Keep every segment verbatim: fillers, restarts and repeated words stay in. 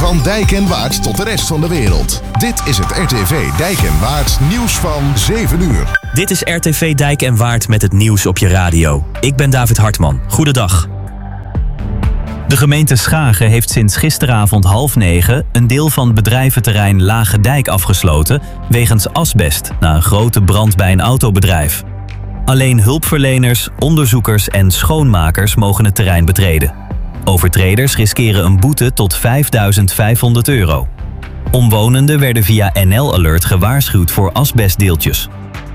Van Dijk en Waard tot de rest van de wereld. Dit is het R T V Dijk en Waard nieuws van zeven uur. Dit is R T V Dijk en Waard met het nieuws op je radio. Ik ben David Hartman. Goedendag. De gemeente Schagen heeft sinds gisteravond half negen een deel van bedrijventerrein Lage Dijk afgesloten wegens asbest na een grote brand bij een autobedrijf. Alleen hulpverleners, onderzoekers en schoonmakers mogen het terrein betreden. Overtreders riskeren een boete tot vijfduizend vijfhonderd euro. Omwonenden werden via N L Alert gewaarschuwd voor asbestdeeltjes.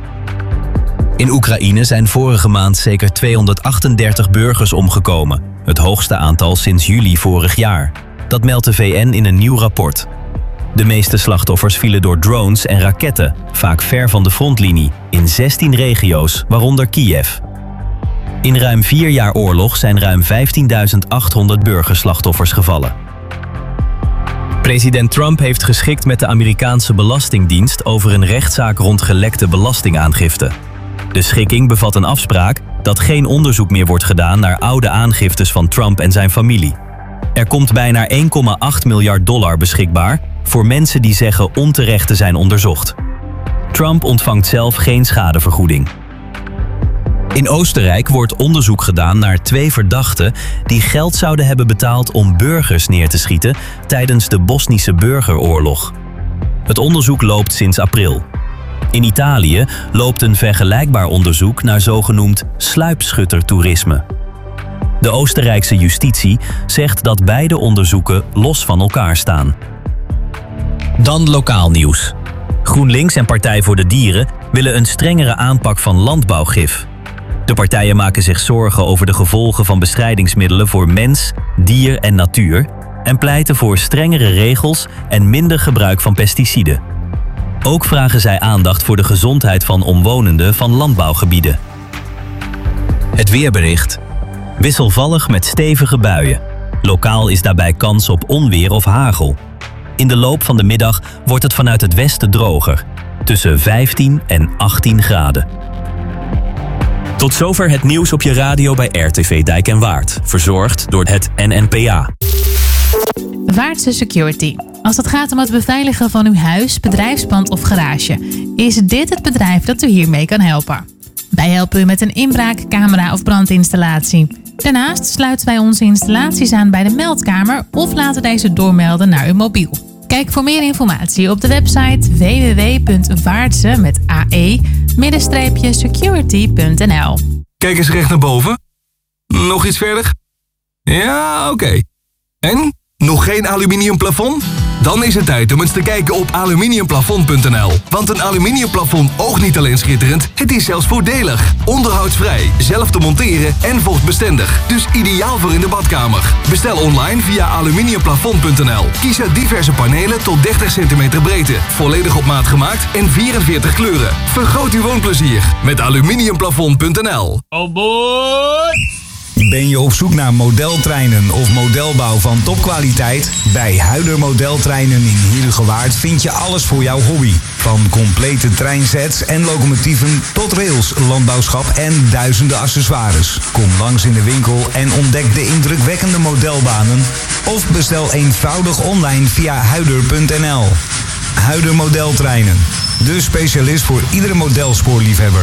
In Oekraïne zijn vorige maand zeker tweehonderdachtendertig burgers omgekomen. Het hoogste aantal sinds juli vorig jaar. Dat meldt de V N in een nieuw rapport. De meeste slachtoffers vielen door drones en raketten, vaak ver van de frontlinie, in zestien regio's, waaronder Kiev. In ruim vier jaar oorlog zijn ruim vijftienduizend achthonderd burgerslachtoffers gevallen. President Trump heeft geschikt met de Amerikaanse Belastingdienst over een rechtszaak rond gelekte belastingaangifte. De schikking bevat een afspraak dat geen onderzoek meer wordt gedaan naar oude aangiftes van Trump en zijn familie. Er komt bijna één komma acht miljard dollar beschikbaar voor mensen die zeggen onterecht te zijn onderzocht. Trump ontvangt zelf geen schadevergoeding. In Oostenrijk wordt onderzoek gedaan naar twee verdachten die geld zouden hebben betaald om burgers neer te schieten tijdens de Bosnische burgeroorlog. Het onderzoek loopt sinds april. In Italië loopt een vergelijkbaar onderzoek naar zogenoemd sluipschuttertoerisme. De Oostenrijkse justitie zegt dat beide onderzoeken los van elkaar staan. Dan lokaal nieuws. GroenLinks en Partij voor de Dieren willen een strengere aanpak van landbouwgif. De partijen maken zich zorgen over de gevolgen van bestrijdingsmiddelen voor mens, dier en natuur en pleiten voor strengere regels en minder gebruik van pesticiden. Ook vragen zij aandacht voor de gezondheid van omwonenden van landbouwgebieden. Het weerbericht. Wisselvallig met stevige buien. Lokaal is daarbij kans op onweer of hagel. In de loop van de middag wordt het vanuit het westen droger. Tussen vijftien en achttien graden. Tot zover het nieuws op je radio bij R T V Dijk en Waard. Verzorgd door het N N P A. Waardse Security. Als het gaat om het beveiligen van uw huis, bedrijfspand of garage, is dit het bedrijf dat u hiermee kan helpen. Wij helpen u met een inbraak, camera of brandinstallatie. Daarnaast sluiten wij onze installaties aan bij de meldkamer of laten deze doormelden naar uw mobiel. Kijk voor meer informatie op de website w w w punt waardse met ae security punt n l. Kijk eens recht naar boven. Nog iets verder? Ja, oké. Okay. En? Nog geen aluminium plafond? Dan is het tijd om eens te kijken op aluminiumplafond punt n l. Want een aluminiumplafond oogt niet alleen schitterend, het is zelfs voordelig. Onderhoudsvrij, zelf te monteren en vochtbestendig. Dus ideaal voor in de badkamer. Bestel online via aluminiumplafond punt n l. Kies uit diverse panelen tot dertig centimeter breedte. Volledig op maat gemaakt en vierenveertig kleuren. Vergroot uw woonplezier met aluminiumplafond punt n l. Oh boy! Ben je op zoek naar modeltreinen of modelbouw van topkwaliteit? Bij Huider Modeltreinen in Heerhugowaard vind je alles voor jouw hobby. Van complete treinsets en locomotieven tot rails, landbouwschap en duizenden accessoires. Kom langs in de winkel en ontdek de indrukwekkende modelbanen. Of bestel eenvoudig online via huider punt n l. Huider Modeltreinen, de specialist voor iedere modelspoorliefhebber.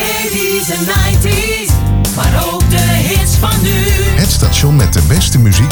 eighties en nineties, maar ook de hits van nu. Het station met de beste muziek